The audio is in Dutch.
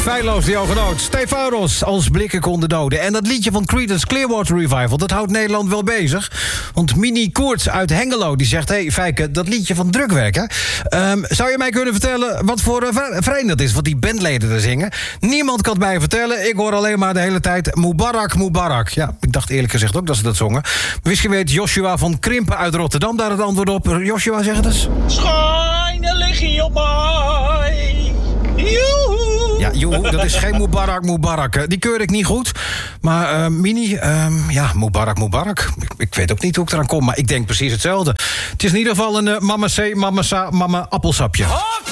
Feilloos die genoot. Stefanos als blikken konden doden. En dat liedje van Creedence Clearwater Revival, dat houdt Nederland wel bezig. Want Mini Koert uit Hengelo, die zegt... Hey Fijke, dat liedje van Drukwerk, hè? Zou je mij kunnen vertellen wat voor vreemd dat is... wat die bandleden er zingen? Niemand kan het mij vertellen. Ik hoor alleen maar de hele tijd Mubarak, Mubarak. Ja, ik dacht eerlijk gezegd ook dat ze dat zongen. Misschien weet Joshua van Krimpen uit Rotterdam daar het antwoord op. Joshua, zeg het eens. Schijnen liggen op mij. Joehoe. Ja, joehoe, dat is geen Mubarak, Mubarak. Die keur ik niet goed. Maar Mini, Mubarak, Mubarak. Ik weet ook niet hoe ik eraan kom, maar ik denk precies hetzelfde. Het is in ieder geval een mama C, mama Sa, mama appelsapje.